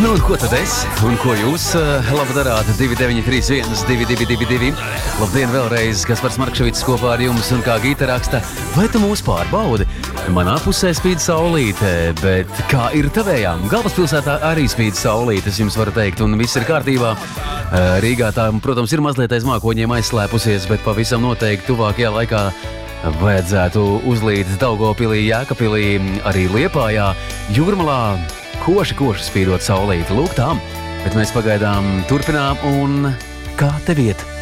Nu, un ko tad es? Un ko jūs labi darāt? 2931, 222, Labdien vēlreiz, Kaspars Markševits kopā ar jums un kā Gita raksta. Vai tu mūs pārbaudi? Manā pusē spīd saulīte, bet kā ir tavējā? Galvaspilsētā arī spīd saulīte, es jums varu teikt, un viss ir kārtībā. Rīgā tā, protams, ir mazliet aiz mākoņiem aizslēpusies, bet pavisam noteikti tuvākajā laikā vajadzētu uzlīt Daugavpilī, Jēkabpilī, arī Liepājā, Jūrmalā. Koši spīdot saulīti, lūk tām, bet mēs pagaidām turpinām un kā tev iet?